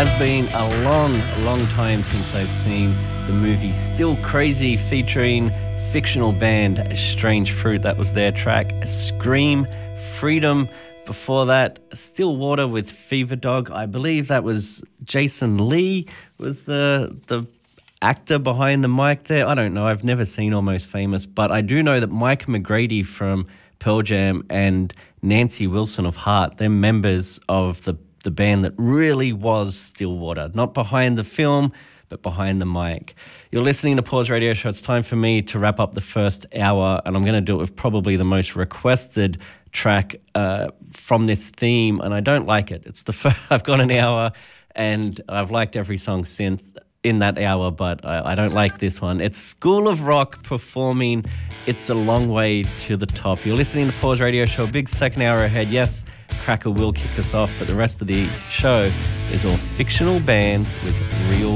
has been a long time since I've seen the movie Still Crazy featuring fictional band Strange Fruit. That was their track. Scream, Freedom. Before that, Stillwater with Fever Dog. I believe that was Jason Lee was the actor behind the mic there. I don't know. I've never seen Almost Famous, but I do know that Mike McGrady from Pearl Jam and Nancy Wilson of Heart, they're members of the band that really was Stillwater. Not behind the film, but behind the mic. You're listening to Pause Radio Show. It's time for me to wrap up the first hour, and I'm going to do it with probably the most requested track from this theme, and I don't like it. It's the first, I've got an hour, and I've liked every song since in that hour, but I don't like this one. It's School of Rock performing It's a Long Way to the Top. You're listening to Pause Radio Show. Big second hour ahead. Yes, Cracker will kick us off, but the rest of the show is all fictional bands with real